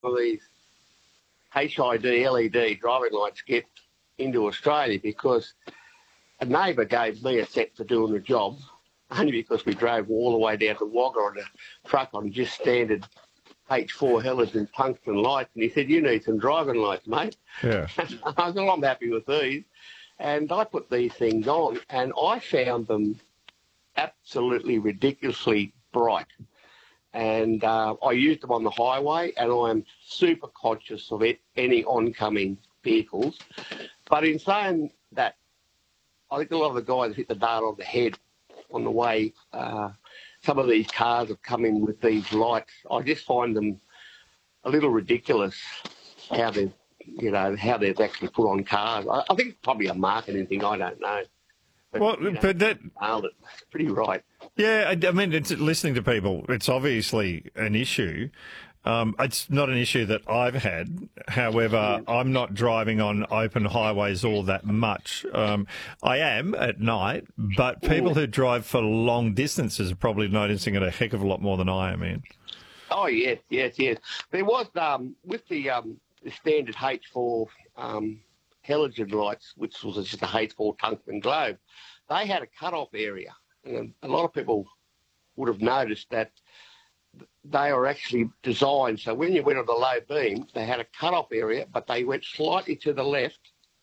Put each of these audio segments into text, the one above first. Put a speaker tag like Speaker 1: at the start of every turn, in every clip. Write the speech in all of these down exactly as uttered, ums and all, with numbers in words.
Speaker 1: of these H I D L E D driving lights get into Australia, because a neighbour gave me a set for doing the job, only because we drove all the way down to Wagga on a truck on just standard H four halogen tungsten lights, and he said, "You need some driving lights, mate."
Speaker 2: Yeah.
Speaker 1: I said, "Well, I'm happy with these." And I put these things on, and I found them absolutely ridiculously bright. And uh, I used them on the highway, and I'm super conscious of it, any oncoming vehicles. But in saying that, I think a lot of the guys hit the nail on the head on the way. Uh, some of these cars have come in with these lights. I just find them a little ridiculous how they've, you know, how they've actually put on cars. I, I think it's probably a marketing thing. I don't know. But,
Speaker 2: Well,
Speaker 1: you know,
Speaker 2: but that...
Speaker 1: nailed it. It's pretty right.
Speaker 2: Yeah, I, I mean, it's, listening to people, it's obviously an issue. Um, it's not an issue that I've had. However, I'm not driving on open highways all that much. Um, I am at night, but people who drive for long distances are probably noticing it a heck of a lot more than I am, Ian.
Speaker 1: Oh, yes, yes, yes. There was, um, with the, um, the standard H four um, halogen lights, which was just a H four tungsten globe, they had a cut-off area. And a lot of people would have noticed that they are actually designed so when you went on the low beam, they had a cut-off area, but they went slightly to the left.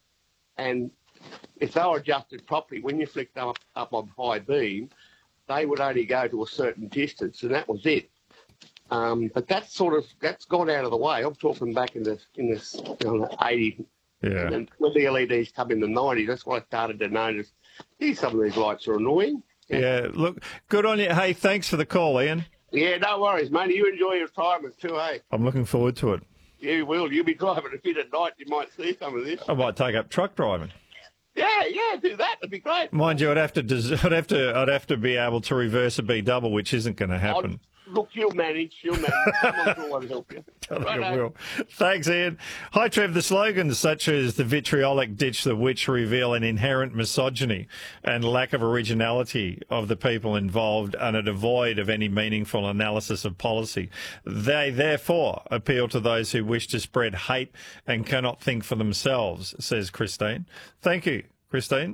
Speaker 1: And if they were adjusted properly, when you flicked them up, up on high beam, they would only go to a certain distance, and that was it. Um, but that's sort of that's gone out of the way. I'm talking back in the in the you know, eighties.
Speaker 2: Yeah.
Speaker 1: And when the L E Ds come in the nineties, that's when I started to notice, geez, some of these lights are annoying.
Speaker 2: Yeah. yeah, look, good on you. Hey, thanks for the call, Ian.
Speaker 1: Yeah, no worries, mate. You enjoy your retirement too, eh?
Speaker 2: I'm looking forward to it.
Speaker 1: You will. You'll be driving a bit at night. You might see some of this.
Speaker 2: I might take up truck driving.
Speaker 1: Yeah, yeah, do that. That'd be great.
Speaker 2: Mind you, I'd have to, I'd have to, I'd have to be able to reverse a B double, which isn't going to happen.
Speaker 1: I'll, look, you'll manage. You'll manage. Someone will help you.
Speaker 2: Right, I will. Thanks, Ian. Hi, Trev. The slogans such as the vitriolic ditch the witch reveal an inherent misogyny and lack of originality of the people involved and are devoid of any meaningful analysis of policy. They, therefore, appeal to those who wish to spread hate and cannot think for themselves, says Christine. Thank you, Christine.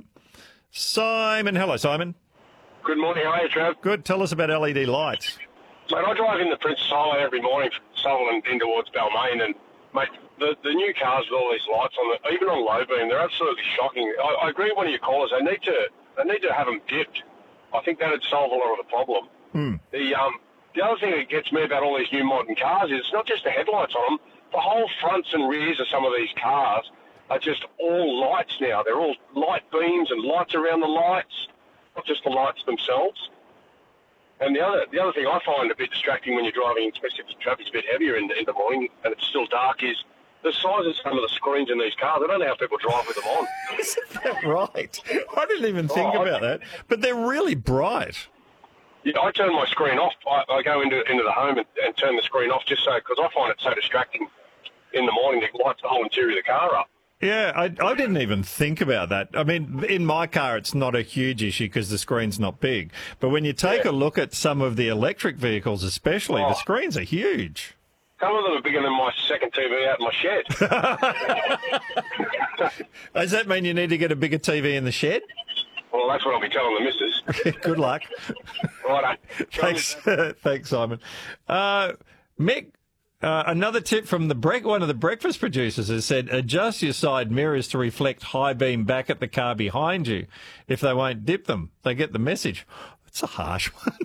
Speaker 2: Simon. Hello, Simon.
Speaker 3: Good morning. How are you, Trev?
Speaker 2: Good. Tell us about L E D lights.
Speaker 3: Mate, I drive in the Princess Highway every morning from Sutherland in towards Balmain, and, mate, the, the new cars with all these lights on the, even on low beam, they're absolutely shocking. I, I agree with one of your callers. They need to they need to have them dipped. I think that would solve a lot of the problem.
Speaker 2: Hmm.
Speaker 3: The um the other thing that gets me about all these new modern cars is it's not just the headlights on them. The whole fronts and rears of some of these cars are just all lights now. They're all light beams and lights around the lights, not just the lights themselves. And the other the other thing I find a bit distracting when you're driving, especially if the traffic's a bit heavier in the, in the morning and it's still dark, is the size of some of the screens in these cars. I don't know how people drive with them on.
Speaker 2: Isn't that right? I didn't even think
Speaker 3: Oh, I-
Speaker 2: about that. But they're really bright.
Speaker 3: Yeah, I turn my screen off. I, I go into into the home and, and turn the screen off just so, because I find it so distracting in the morning. It lights the whole interior of the car up.
Speaker 2: Yeah, I, I didn't even think about that. I mean, in my car, it's not a huge issue because the screen's not big. But when you take
Speaker 3: Yeah.
Speaker 2: a look at some of the electric vehicles especially,
Speaker 3: Oh.
Speaker 2: the screens are huge.
Speaker 3: Some of them are bigger than my second T V out in my shed.
Speaker 2: Does that mean you need to get a bigger T V in the shed?
Speaker 3: Well, that's what I'll be telling the missus.
Speaker 2: Good luck.
Speaker 3: Righto.
Speaker 2: Thanks, thanks, Simon. Uh, Mick, uh, another tip from the break. One of the breakfast producers has said, adjust your side mirrors to reflect high beam back at the car behind you. If they won't dip them, they get the message. That's a harsh one.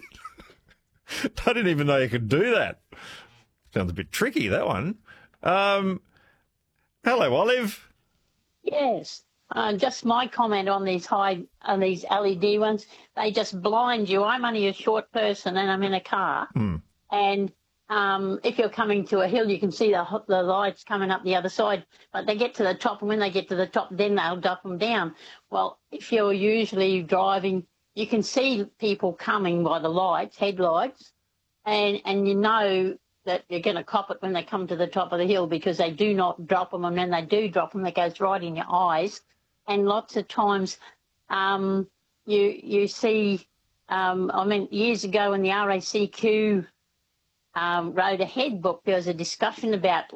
Speaker 2: I didn't even know you could do that. Sounds a bit tricky, that one. Um, hello, Olive.
Speaker 4: Yes. Uh, just my comment on these high, on these L E D ones, they just blind you. I'm only a short person and I'm in a car.
Speaker 2: Hmm.
Speaker 4: And um, if you're coming to a hill, you can see the, the lights coming up the other side. But they get to the top, and when they get to the top, then they'll duck them down. Well, if you're usually driving, you can see people coming by the lights, headlights, and, and you know that you're going to cop it when they come to the top of the hill, because they do not drop them, and when they do drop them, it goes right in your eyes. And lots of times um, you you see, um, I mean, years ago in the R A C Q um, Road Ahead book, there was a discussion about